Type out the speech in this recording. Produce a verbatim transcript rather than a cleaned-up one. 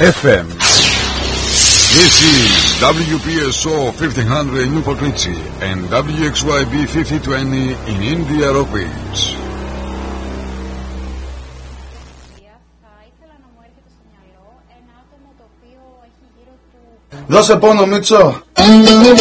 εφ εμ. This is ντάμπλιου πι ες ο fifteen hundred in Newport Richie and ντάμπλιου εξ γουάι μπι fifty twenty in India Rockbridge. Δώσε πόνο, Μίτσο.